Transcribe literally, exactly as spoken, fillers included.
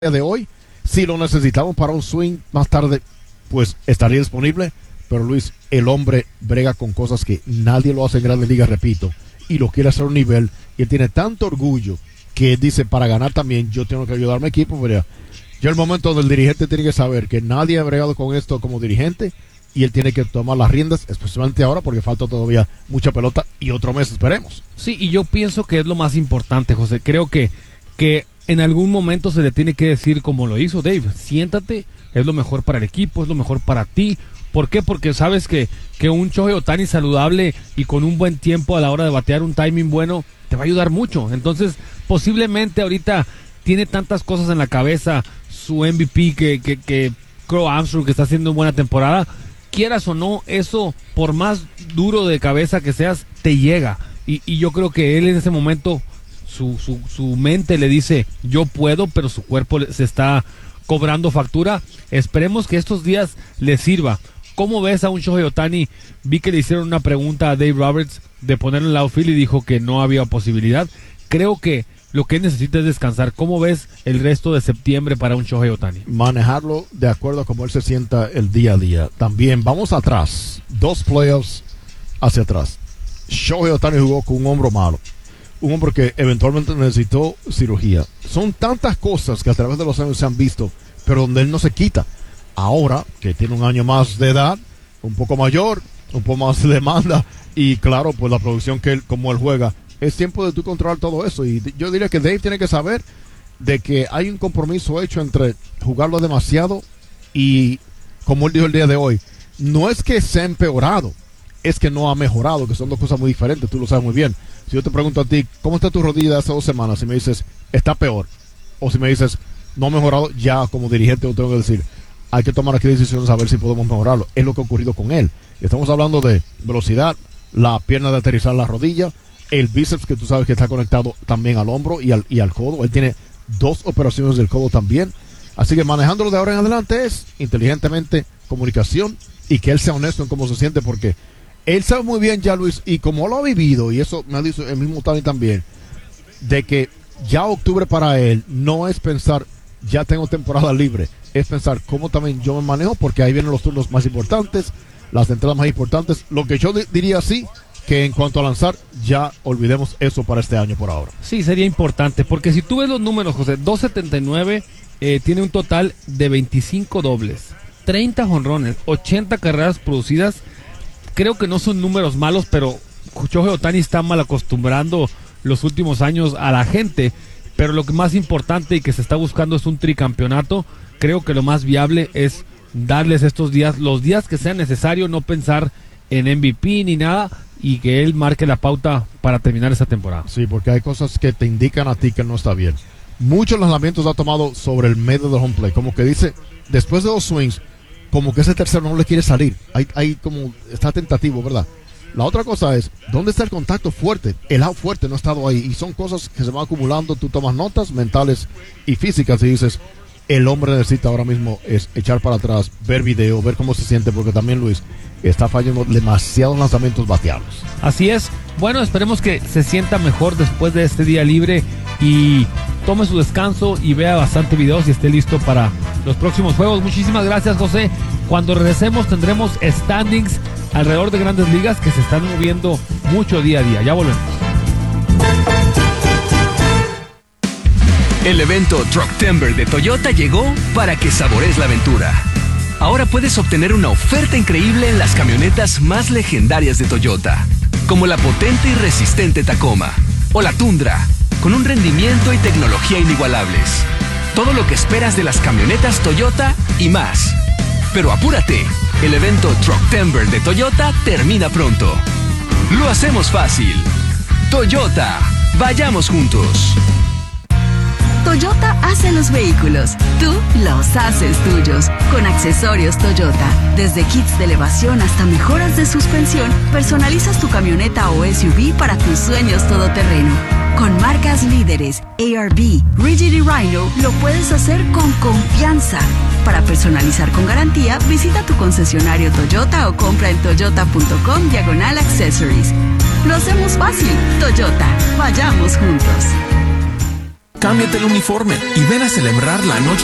de hoy. Si lo necesitamos para un swing más tarde, pues estaría disponible. Pero Luis, el hombre brega con cosas que nadie lo hace en Grandes Ligas, repito, y lo quiere hacer a un nivel, y él tiene tanto orgullo que dice, para ganar también yo tengo que ayudar a mi equipo. Pero ya el momento donde el dirigente tiene que saber que nadie ha bregado con esto como dirigente, y él tiene que tomar las riendas, especialmente ahora porque falta todavía mucha pelota y otro mes, esperemos. Sí, y yo pienso que es lo más importante, José. Creo que, que en algún momento se le tiene que decir, como lo hizo Dave, siéntate, es lo mejor para el equipo, es lo mejor para ti. ¿Por qué? Porque sabes que, que un Shohei Ohtani saludable y con un buen tiempo a la hora de batear, un timing bueno, te va a ayudar mucho. Entonces, posiblemente ahorita tiene tantas cosas en la cabeza, su M V P, que, que, que Crow Armstrong, que está haciendo buena temporada, quieras o no, eso, por más duro de cabeza que seas, te llega. Y, y yo creo que él en ese momento, su, su, su mente le dice, yo puedo, pero su cuerpo se está cobrando factura. Esperemos que estos días le sirva. ¿Cómo ves a un Shohei Ohtani? Vi que le hicieron una pregunta a Dave Roberts de ponerlo en la outfield y dijo que no había posibilidad. Creo que lo que necesita es descansar. ¿Cómo ves el resto de septiembre para un Shohei Ohtani? Manejarlo de acuerdo a cómo él se sienta el día a día. También vamos atrás, dos playoffs hacia atrás. Shohei Ohtani jugó con un hombro malo, un hombro que eventualmente necesitó cirugía. Son tantas cosas que a través de los años se han visto, pero donde él no se quita. Ahora que tiene un año más de edad, un poco mayor, un poco más de demanda, y claro, pues la producción que él, como él juega, es tiempo de tú controlar todo eso. Y yo diría que Dave tiene que saber de que hay un compromiso hecho entre jugarlo demasiado y, como él dijo el día de hoy, no es que se ha empeorado, es que no ha mejorado, que son dos cosas muy diferentes, tú lo sabes muy bien. Si yo te pregunto a ti, ¿cómo está tu rodilla hace dos semanas? Si me dices, está peor, o si me dices, no ha mejorado, ya como dirigente yo tengo que decir, hay que tomar aquí decisiones a ver si podemos mejorarlo. Es lo que ha ocurrido con él. Estamos hablando de velocidad, la pierna de aterrizar la rodilla, el bíceps, que tú sabes que está conectado también al hombro y al, y al codo. Él tiene dos operaciones del codo también. Así que manejándolo de ahora en adelante es inteligentemente, comunicación, y que él sea honesto en cómo se siente, porque él sabe muy bien ya, Luis, y como lo ha vivido, y eso me ha dicho el mismo Tani también, de que ya octubre para él no es pensar, ya tengo temporada libre, es pensar cómo también yo me manejo, porque ahí vienen los turnos más importantes, las entradas más importantes. Lo que yo diría sí, que en cuanto a lanzar, ya olvidemos eso para este año por ahora. Sí, sería importante, porque si tú ves los números, José, dos setenta y nueve, eh, tiene un total de veinticinco dobles, treinta jonrones, ochenta carreras producidas. Creo que no son números malos, pero Shohei Ohtani está mal acostumbrando los últimos años a la gente. Pero lo que más importante y que se está buscando es un tricampeonato. Creo que lo más viable es darles estos días, los días que sea necesario, no pensar en M V P ni nada, y que él marque la pauta para terminar esta temporada. Sí, porque hay cosas que te indican a ti que no está bien. Muchos lanzamientos ha tomado sobre el medio del home plate, como que dice, después de dos swings, como que ese tercero no le quiere salir. Hay, hay como, está tentativo, ¿verdad? La otra cosa es, ¿dónde está el contacto fuerte? El out fuerte no ha estado ahí. Y son cosas que se van acumulando. Tú tomas notas mentales y físicas y dices, el hombre necesita ahora mismo es echar para atrás, ver video, ver cómo se siente, porque también, Luis, está fallando demasiados lanzamientos bateados. Así es. Bueno, esperemos que se sienta mejor después de este día libre y tome su descanso y vea bastante videos y esté listo para los próximos juegos. Muchísimas gracias, José. Cuando regresemos tendremos standings alrededor de Grandes Ligas que se están moviendo mucho día a día. Ya volvemos. El evento Trucktember de Toyota llegó para que sabores la aventura. Ahora puedes obtener una oferta increíble en las camionetas más legendarias de Toyota, como la potente y resistente Tacoma o la Tundra, con un rendimiento y tecnología inigualables. Todo lo que esperas de las camionetas Toyota y más. Pero apúrate, el evento Trucktember de Toyota termina pronto. Lo hacemos fácil. Toyota, vayamos juntos. Toyota hace los vehículos, tú los haces tuyos, con accesorios Toyota. Desde kits de elevación hasta mejoras de suspensión, personalizas tu camioneta o S U V para tus sueños todoterreno. Con marcas líderes, A R B, Rigid y Rhino, lo puedes hacer con confianza. Para personalizar con garantía, visita tu concesionario Toyota o compra en toyota.com diagonal accessories. Lo hacemos fácil. Toyota, vayamos juntos. Cámbiate el uniforme y ven a celebrar la noche